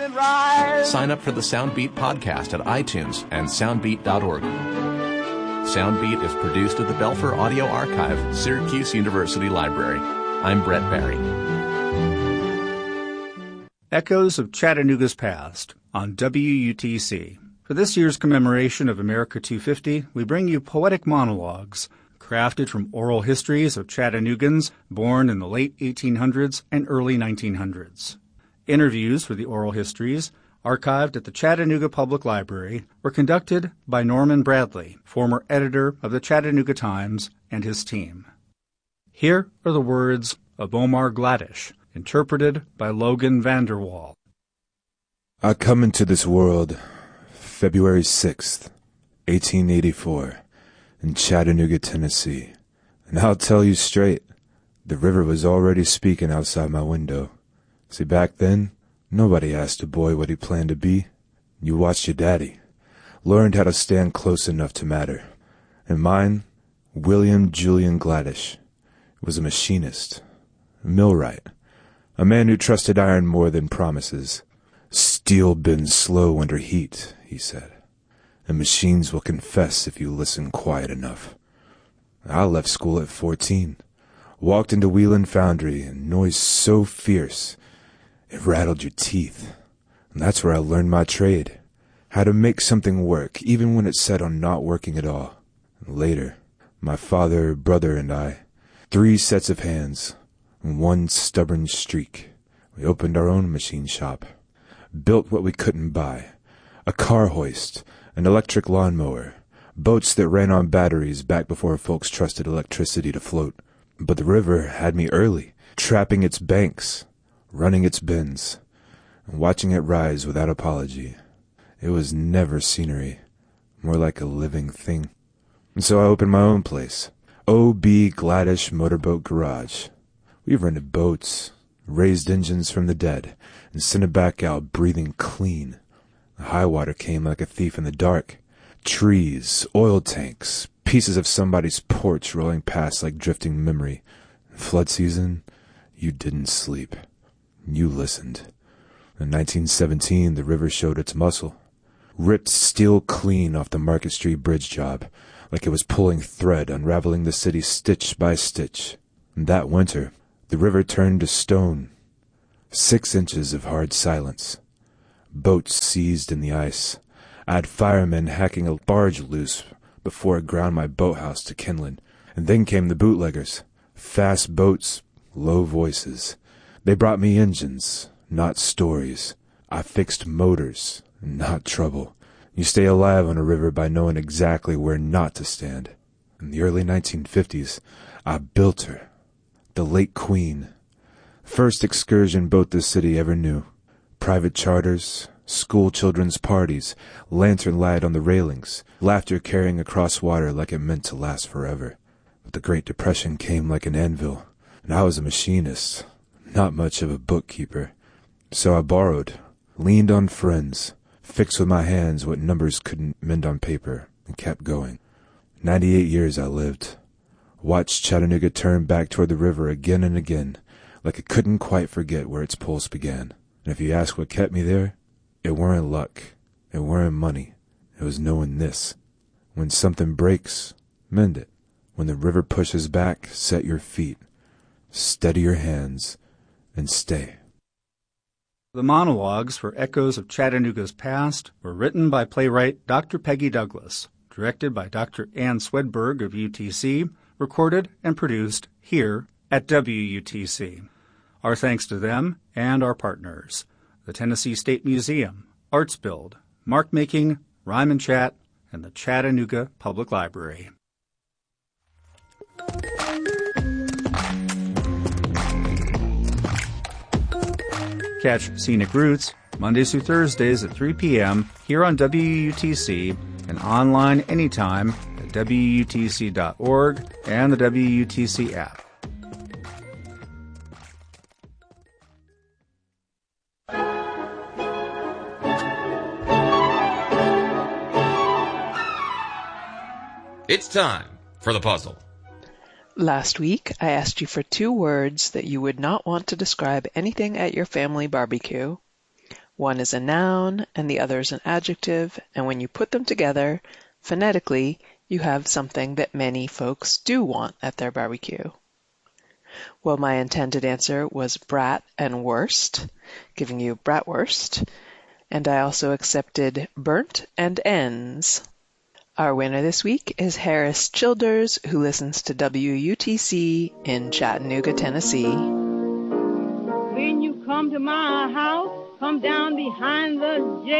and rise. Sign up for the Soundbeat podcast at iTunes and soundbeat.org. Soundbeat is produced at the Belfer Audio Archive, Syracuse University Library. I'm Brett Barry. Echoes of Chattanooga's Past on WUTC. For this year's commemoration of America 250, we bring you poetic monologues crafted from oral histories of Chattanoogans born in the late 1800s and early 1900s. Interviews for the oral histories, archived at the Chattanooga Public Library, were conducted by Norman Bradley, former editor of the Chattanooga Times, and his team. Here are the words of Omar Gladish, interpreted by Logan Vanderwall. I come into this world February 6th, 1884, in Chattanooga, Tennessee. And I'll tell you straight, the river was already speaking outside my window. See, back then, nobody asked a boy what he planned to be. You watched your daddy, learned how to stand close enough to matter. And mine, William Julian Gladish, was a machinist, a millwright, a man who trusted iron more than promises. Steel bends slow under heat, he said, and machines will confess if you listen quiet enough. I left school at 14, walked into Wheeling Foundry, and noise so fierce it rattled your teeth. And that's where I learned my trade, how to make something work, even when it's set on not working at all. And later, my father, brother, and I, 3 sets of hands, and 1 stubborn streak, we opened our own machine shop, built what we couldn't buy, a car hoist, an electric lawnmower, boats that ran on batteries back before folks trusted electricity to float. But the river had me early, trapping its banks, running its bends, and watching it rise without apology. It was never scenery, more like a living thing. And so I opened my own place, O.B. Gladish Motorboat Garage. We rented boats, raised engines from the dead, and sent it back out breathing clean. The high water came like a thief in the dark. Trees, oil tanks, pieces of somebody's porch rolling past like drifting memory. Flood season, you didn't sleep. You listened. In 1917, the river showed its muscle. Ripped steel clean off the Market Street bridge job, like it was pulling thread, unraveling the city stitch by stitch. And that winter, the river turned to stone. 6 inches of hard silence. Boats seized in the ice. I had firemen hacking a barge loose before it ground my boathouse to kindling. And then came the bootleggers. Fast boats, low voices. They brought me engines, not stories. I fixed motors, not trouble. You stay alive on a river by knowing exactly where not to stand. In the early 1950s, I built her. The Lake Queen. First excursion boat the city ever knew. Private charters, school children's parties, lantern light on the railings, laughter carrying across water like it meant to last forever. But the Great Depression came like an anvil, and I was a machinist, not much of a bookkeeper. So I borrowed, leaned on friends, fixed with my hands what numbers couldn't mend on paper, and kept going. 98 years I lived. Watched Chattanooga turn back toward the river again and again, like it couldn't quite forget where its pulse began. And if you ask what kept me there, it weren't luck, it weren't money, it was knowing this. When something breaks, mend it. When the river pushes back, set your feet, steady your hands, and stay. The monologues for Echoes of Chattanooga's Past were written by playwright Dr. Peggy Douglas, directed by Dr. Ann Swedberg of UTC, recorded and produced here at WUTC. Our thanks to them and our partners, the Tennessee State Museum, ArtsBuild, Markmaking, Rhyme and Chat, and the Chattanooga Public Library. Catch Scenic Roots Mondays through Thursdays at 3 p.m. here on WUTC and online anytime at WUTC.org and the WUTC app. It's time for the puzzle. Last week, I asked you for 2 words that you would not want to describe anything at your family barbecue. One is a noun and the other is an adjective, and when you put them together, phonetically, you have something that many folks do want at their barbecue. Well, my intended answer was brat and wurst, giving you bratwurst, and I also accepted burnt and ends. Our winner this week is Harris Childers, who listens to WUTC in Chattanooga, Tennessee. When you come to my house, come down behind the